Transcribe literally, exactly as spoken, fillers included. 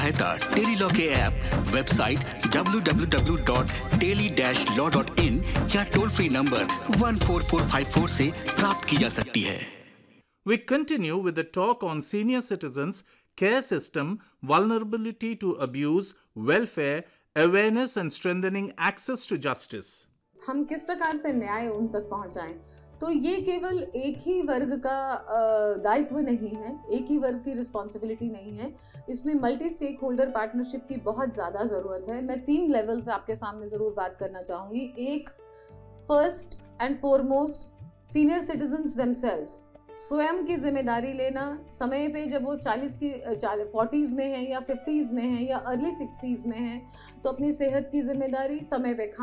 सहायता tele law के app, website W W W dot tele dash law dot in या toll free number one four four five four से प्राप्त की जा सकती है। We continue with the talk on senior citizens care system, vulnerability to abuse, welfare, awareness and strengthening access to justice. हम किस प्रकार से न्याय उन तक पहुंचाएं, तो ये केवल एक ही वर्ग का दायित्व नहीं है, एक ही वर्ग की रिस्पॉन्सिबिलिटी नहीं है। इसमें मल्टी स्टेक होल्डर पार्टनरशिप की बहुत ज़्यादा ज़रूरत है। मैं तीन लेवल्स आपके सामने ज़रूर बात करना चाहूँगी। एक, first and foremost, senior citizens themselves, स्वयं की जिम्मेदारी लेना। समय पे जब वो चालीस की फोर्टीज़ में है या फिफ्टीज़ में है या अर्ली सिक्सटीज़ में है, तो अपनी सेहत की जिम्मेदारी, समय पे खाना